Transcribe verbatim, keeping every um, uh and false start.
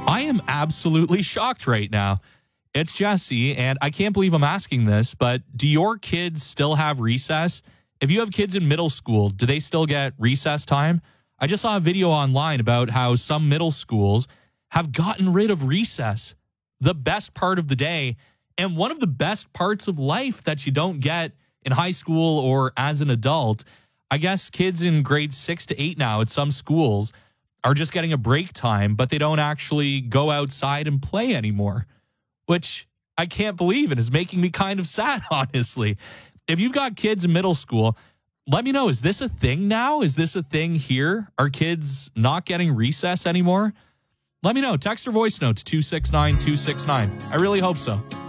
I am absolutely shocked right now. It's Jesse, and I can't believe I'm asking this, but do your kids still have recess? If you have kids in middle school, do they still get recess time? I just saw a video online about how some middle schools have gotten rid of recess, the best part of the day, and one of the best parts of life that you don't get in high school or as an adult. I guess kids in grades six to eight now at some schools are just getting a break time, but they don't actually go outside and play anymore, which I can't believe and is making me kind of sad, honestly. If you've got kids in middle school, let me know, is this a thing now? Is this a thing here? Are kids not getting recess anymore? Let me know. Text or voice notes two six nine two six nine. I really hope so.